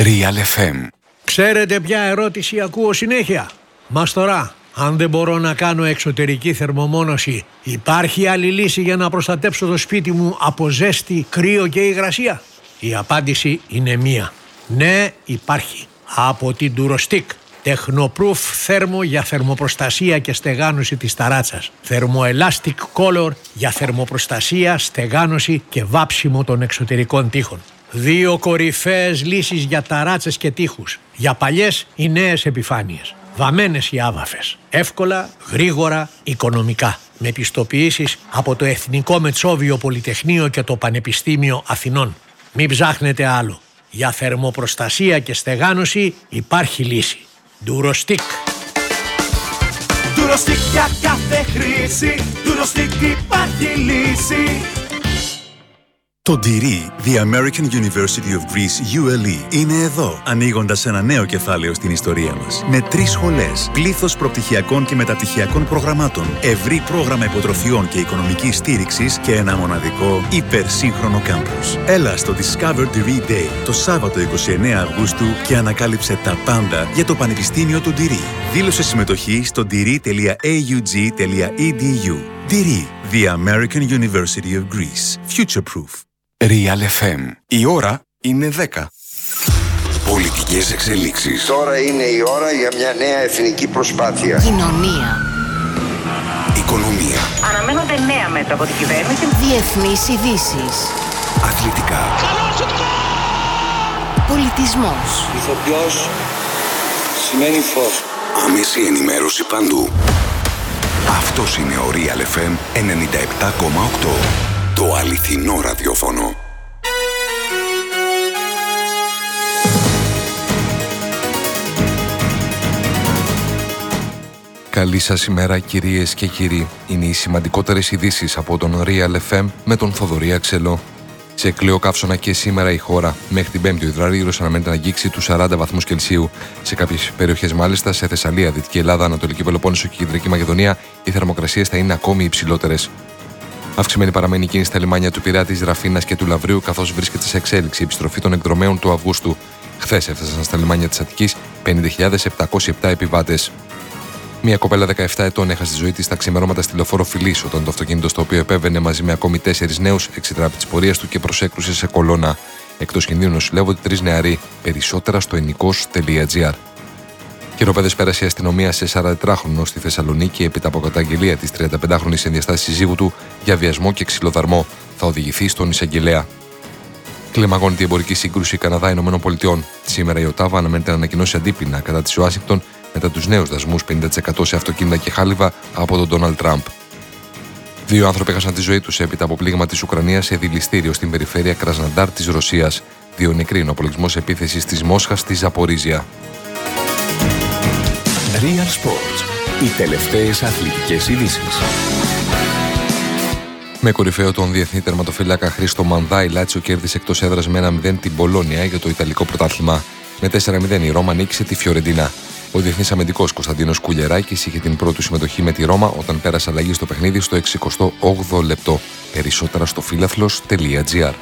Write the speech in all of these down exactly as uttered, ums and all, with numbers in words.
Real εφ εμ. Ξέρετε ποια ερώτηση ακούω συνέχεια? Μας τώρα, αν δεν μπορώ να κάνω εξωτερική θερμομόνωση, υπάρχει άλλη λύση για να προστατέψω το σπίτι μου από ζέστη, κρύο και υγρασία? Η απάντηση είναι μία. Ναι, υπάρχει. Από την Durostick. Tecnoproof θέρμο για θερμοπροστασία και στεγάνωση της ταράτσας. Thermoelastic Color για θερμοπροστασία, στεγάνωση και βάψιμο των εξωτερικών τοίχων. Δύο κορυφαίες λύσεις για ταράτσες και τοίχους. Για παλιές ή νέες επιφάνειες. Βαμμένες ή άβαφες. Εύκολα, γρήγορα, οικονομικά. Με πιστοποιήσεις από το Εθνικό Μετσόβιο Πολυτεχνείο και το Πανεπιστήμιο Αθηνών. Μην ψάχνετε άλλο. Για θερμοπροστασία και στεγάνωση υπάρχει λύση. Durostick. Durostick για κάθε χρήση. Durostick υπάρχει λύση. Το ντυρί, The American University of Greece γιου ελ ι, είναι εδώ, ανοίγοντας ένα νέο κεφάλαιο στην ιστορία μας. Με τρεις σχολές, πλήθος προπτυχιακών και μεταπτυχιακών προγραμμάτων, ευρύ πρόγραμμα υποτροφιών και οικονομικής στήριξης και ένα μοναδικό υπερσύγχρονο κάμπους. Έλα στο Discover Diri Day το Σάββατο είκοσι εννέα Αυγούστου και ανακάλυψε τα πάντα για το Πανεπιστήμιο του Ντυρί. Δήλωσε συμμετοχή στο ντυρί τελεία έι γιου τζι τελεία ι ντι γιου. Ντυρί, The American University of Greece. Future-proof. Real εφ εμ. Η ώρα είναι δέκα. Πολιτικές εξελίξεις. Τώρα είναι η ώρα για μια νέα εθνική προσπάθεια. Κοινωνία. Οικονομία. Αναμένονται νέα μέτρα από την κυβέρνηση. Διεθνείς ειδήσεις. Αθλητικά. Πολιτισμός. Ηθοποιός σημαίνει φως. Άμεση ενημέρωση παντού. Αυτός είναι ο Real εφ εμ ενενήντα επτά κόμμα οκτώ. Το αληθινό ραδιόφωνο. Καλή σας ημέρα κυρίες και κύριοι. Είναι οι σημαντικότερες ειδήσεις από τον Real εφ εμ με τον Θοδωρή Αξελό. Σε κλειό καύσωνα και σήμερα η χώρα. Μέχρι την Πέμπτη ο υδραρύδρος αναμένεται να αγγίξει τους σαράντα βαθμούς Κελσίου. Σε κάποιες περιοχές μάλιστα, σε Θεσσαλία, Δυτική Ελλάδα, Ανατολική Πελοπόννησο και Κεντρική Μακεδονία, οι θερμοκρασίες θα είναι ακόμη υψηλότερες. Αυξημένη παραμένει η κίνηση στα λιμάνια του Πειράτη, της Ραφίνας και του Λαυρίου, καθώς βρίσκεται σε εξέλιξη η επιστροφή των εκδρομέων του Αυγούστου. Χθες έφτασαν στα λιμάνια της Αττικής πενήντα χιλιάδες επτακόσιοι επτά επιβάτες. Μια κοπέλα δεκαεπτά ετών έχασε τη ζωή της στα ξημερώματα στη λεωφόρο Φιλής, όταν το αυτοκίνητο στο οποίο επέβαινε μαζί με ακόμη τέσσερις νέους εξετράπη της πορείας του και προσέκρουσε σε κολόνα. Εκτός κινδύνου νοσηλεύονται τρεις νεαροί. Περισσότερα στο ενικός τελεία τζι άρ. Χειροπέδες πέρασε η αστυνομία σε σαραντατετράχρονο στη Θεσσαλονίκη επί από καταγγελία της τριανταπεντάχρονης ενδιαστάσης συζύγου του για βιασμό και ξυλοδαρμό. Θα οδηγηθεί στον εισαγγελέα. Κλιμακώνεται η εμπορική σύγκρουση Καναδά-ΗΠΑ. Σήμερα η Οτάβα αναμένεται να ανακοινώσει αντίπεινα κατά της Ουάσιγκτον μετά τους νέους δασμούς πενήντα τοις εκατό σε αυτοκίνητα και χάλιβα από τον Ντόναλντ Τραμπ. Δύο άνθρωποι έχασαν τη ζωή τους έπειτα από πλήγμα της Ουκρανίας σε δηληστήριο στην περιφέρεια Κρασναντάρ της Ρωσίας. Δύο νεκροί είναι ο απολογισμός επίθεσης της Μόσχας στη Ζαπορίζια. Real Sports. Οι τελευταίες αθλητικές ειδήσεις. Με κορυφαίο τον διεθνή τερματοφύλακα Χρήστο Μανδά, η Λάτσιο κέρδισε εκτός έδρας με ένα μηδέν την Πολόνια για το Ιταλικό πρωτάθλημα. Με τέσσερα μηδέν η Ρώμα νίκησε τη Φιωρεντίνα. Ο διεθνής αμυντικός Κωνσταντίνος Κουλιεράκης είχε την πρώτη συμμετοχή με τη Ρώμα όταν πέρασε αλλαγή στο παιχνίδι στο εξηκοστό όγδοο λεπτό. Περισσότερα στο φίλαθλος τελεία τζι άρ.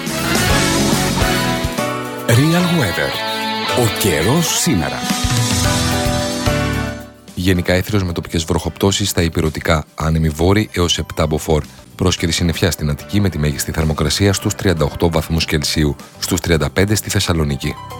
Real Weather. Ο καιρός σήμερα. Γενικά έθριος με τοπικές βροχοπτώσεις στα ηπειρωτικά, άνεμη βόρη έως επτά μποφόρ. Πρόσκαιρη συννεφιά στην Αττική με τη μέγιστη θερμοκρασία στους τριάντα οκτώ βαθμούς Κελσίου, στους τριάντα πέντε στη Θεσσαλονίκη.